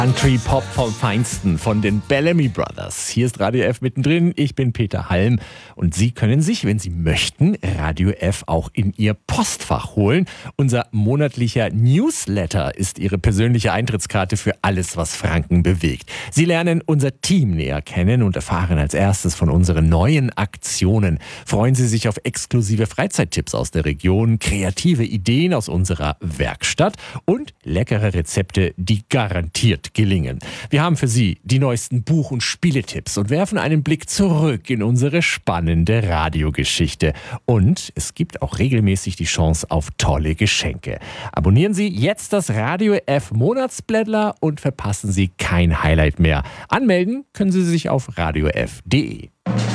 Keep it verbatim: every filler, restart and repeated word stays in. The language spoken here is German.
Country Pop vom Feinsten von den Bellamy Brothers. Hier ist Radio F mittendrin. Ich bin Peter Halm und Sie können sich, wenn Sie möchten, Radio F auch in Ihr Postfach holen. Unser monatlicher Newsletter ist Ihre persönliche Eintrittskarte für alles, was Franken bewegt. Sie lernen unser Team näher kennen und erfahren als erstes von unseren neuen Aktionen. Freuen Sie sich auf exklusive Freizeittipps aus der Region, kreative Ideen aus unserer Werkstatt und leckere Rezepte, die garantiert gelingen. Wir haben für Sie die neuesten Buch- und Spieletipps und werfen einen Blick zurück in unsere spannende Radiogeschichte. Und es gibt auch regelmäßig die Chance auf tolle Geschenke. Abonnieren Sie jetzt das Radio F Monatsblättler und verpassen Sie kein Highlight mehr. Anmelden können Sie sich auf radio f punkt de.